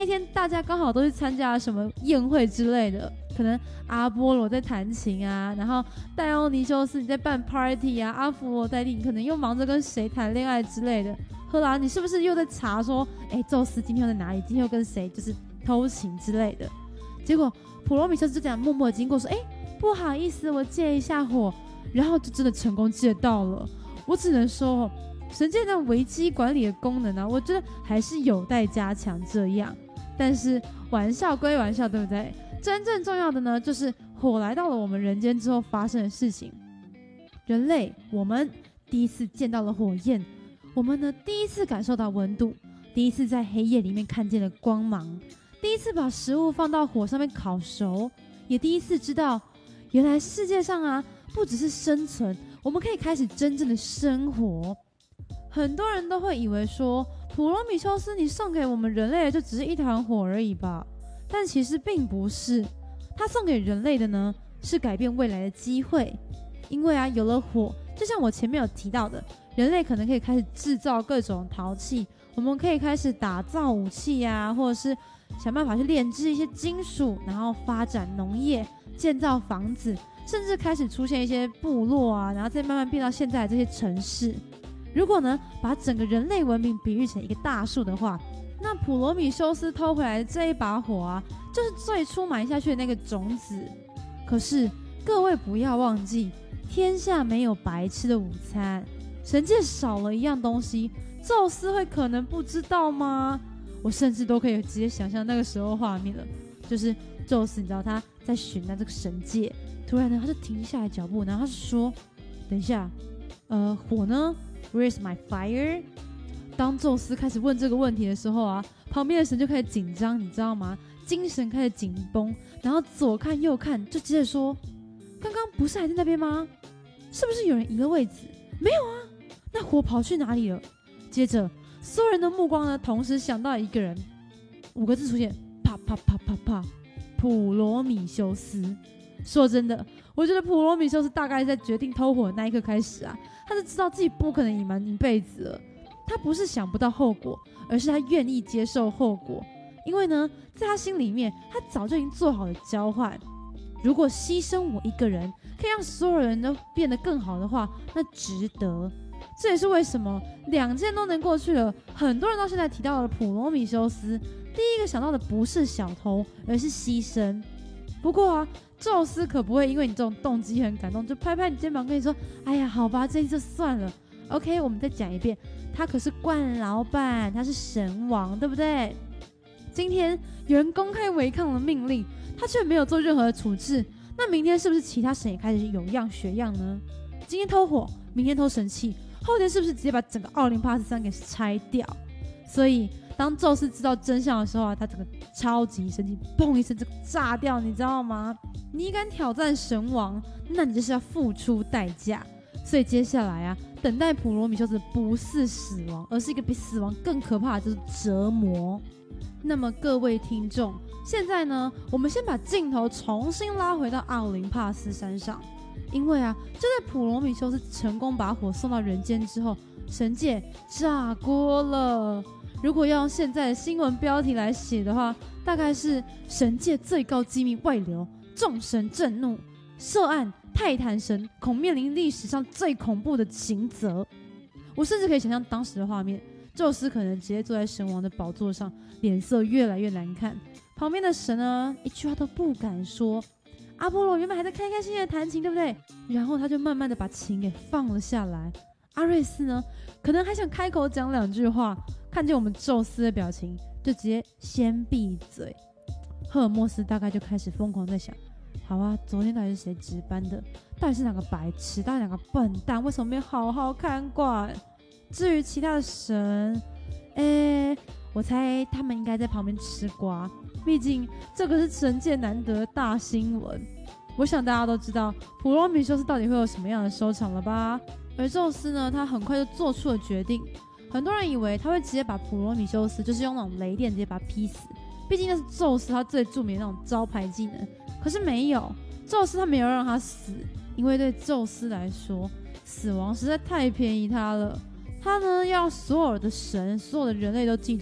那天大家刚好都去参加什么宴会之类的，可能阿波罗在弹琴啊，然后戴欧尼修斯你在办 party 啊，阿芙罗黛蒂你可能又忙着跟谁谈恋爱之类的。赫拉，你是不是又在查说，宙斯今天又在哪里？今天又跟谁就是偷情之类的？结果普罗米修斯就这样默默经过说，不好意思，我借一下火，然后就真的成功借到了。我只能说，神界的危机管理的功能啊，我觉得还是有待加强。这样，但是玩笑归玩笑，对不对？真正重要的呢，就是火来到了我们人间之后发生的事情。人类，我们第一次见到了火焰，我们呢第一次感受到温度，第一次在黑夜里面看见了光芒，第一次把食物放到火上面烤熟，也第一次知道，原来世界上啊，不只是生存，我们可以开始真正的生活。很多人都会以为说，普罗米修斯你送给我们人类的就只是一团火而已吧，但其实并不是。他送给人类的呢，是改变未来的机会。因为啊，有了火，就像我前面有提到的，人类可能可以开始制造各种陶器，我们可以开始打造武器啊，或者是想办法去炼制一些金属，然后发展农业，建造房子，甚至开始出现一些部落啊，然后再慢慢变到现在的这些城市。如果呢，把整个人类文明比喻成一个大树的话，那普罗米修斯偷回来的这一把火啊，就是最初埋下去的那个种子。可是各位不要忘记，天下没有白吃的午餐，神界少了一样东西，宙斯会可能不知道吗？我甚至都可以直接想象那个时候画面了，就是宙斯，你知道他在寻找这个神界，突然呢他就停下来脚步，然后他就说：“等一下，火呢 ？Where's my fire？” 当宙斯开始问这个问题的时候啊，旁边的神就开始紧张，你知道吗？精神开始紧绷，然后左看右看，就接着说：“刚刚不是还在那边吗？是不是有人移了位置？没有啊，那火跑去哪里了？”接着，所有人的目光呢，同时想到一个人，5个字出现：啪啪啪啪啪，普罗米修斯。说真的，我觉得普罗米修斯大概在决定偷火的那一刻开始啊，他就知道自己不可能隐瞒一辈子了。他不是想不到后果，而是他愿意接受后果。因为呢，在他心里面，他早就已经做好了交换。如果牺牲我一个人，可以让所有人都变得更好的话，那值得。这也是为什么2件都能过去了，很多人到现在提到了普罗米修斯，第一个想到的不是小偷，而是牺牲。不过啊，宙斯可不会因为你这种动机很感动，就拍拍你肩膀跟你说：“哎呀，好吧，这一次算了。” OK， 我们再讲一遍，他可是冠老板，他是神王，对不对？今天有人公开违抗了命令，他却没有做任何的处置，那明天是不是其他神也开始有样学样呢？今天偷火，明天偷神器，后天是不是直接把整个奥林帕斯山给拆掉？所以当宙斯知道真相的时候啊，他整个超级生气，砰一声就炸掉，你知道吗？你敢挑战神王，那你就是要付出代价。所以接下来啊，等待普罗米修斯不是死亡，而是一个比死亡更可怕的，就是折磨。那么各位听众，现在呢，我们先把镜头重新拉回到奥林帕斯山上，因为啊，就在普罗米修斯成功把火送到人间之后，神界炸锅了。如果要用现在的新闻标题来写的话，大概是神界最高机密外流，众神震怒，涉案泰坦神恐面临历史上最恐怖的刑责。我甚至可以想象当时的画面，宙斯可能直接坐在神王的宝座上，脸色越来越难看，旁边的神呢，一句话都不敢说。阿波罗原本还在开开心心的弹琴，对不对？然后他就慢慢的把琴给放了下来。阿瑞斯呢，可能还想开口讲2句话，看见我们宙斯的表情，就直接先闭嘴。赫尔墨斯大概就开始疯狂在想：好啊，昨天到底是谁值班的？到底是哪个白痴？到底哪个笨蛋？为什么没有好好看管？至于其他的神，我猜他们应该在旁边吃瓜，毕竟这个是神界难得的大新闻。我想大家都知道普罗米修斯到底会有什么样的收场了吧？而宙斯呢，他很快就做出了决定。很多人以为他会直接把普罗米修斯就是用那种雷电直接把他劈死，毕竟那是宙斯他最著名的那种招牌技能。可是没有，宙斯他没有让他死，因为对宙斯来说，死亡实在太便宜他了。他呢，要所有的神、所有的人类都记住，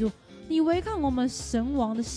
你违抗我们神王的